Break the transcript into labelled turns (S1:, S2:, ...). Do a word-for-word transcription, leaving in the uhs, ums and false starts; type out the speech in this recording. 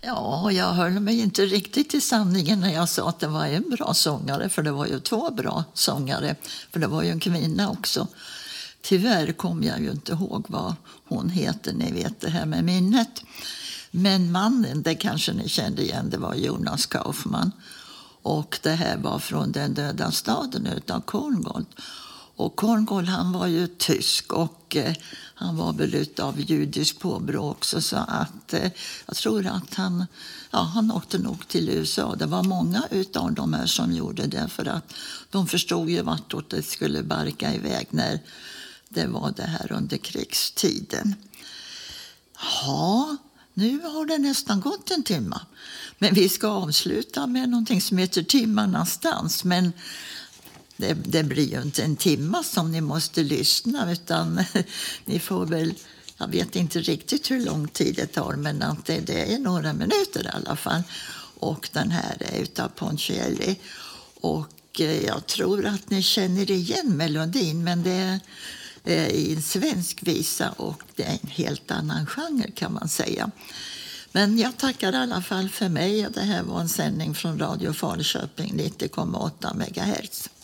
S1: Ja, jag höll mig inte riktigt till sanningen när jag sa att det var en bra sångare, för det var ju två bra sångare, för det var ju en kvinna också. Tyvärr kommer jag ju inte ihåg vad hon heter, ni vet det här med minnet. Men mannen, det kanske ni kände igen, det var Jonas Kaufmann. Och det här var från Den döda staden utan Korngold. Och Korngold, han var ju tysk och eh, han var väl utav judisk påbrå också, så att eh, jag tror att han, ja, han åkte nog till U S A. Det var många utav de här som gjorde det, för att de förstod ju vartåt det skulle barka iväg när det var det här under krigstiden. Ja, nu har det nästan gått en timme. Men vi ska avsluta med någonting som heter Timmarnas dans. Men det, det blir ju inte en timme som ni måste lyssna, utan ni får väl, jag vet inte riktigt hur lång tid det tar, men att det, det är några minuter i alla fall. Och den här är utav Ponchielli. Och jag tror att ni känner igen melodin, men det är i en svensk visa och det är en helt annan genre kan man säga. Men jag tackar i alla fall för mig. Det här var en sändning från Radio Falköping nittio komma åtta megahertz.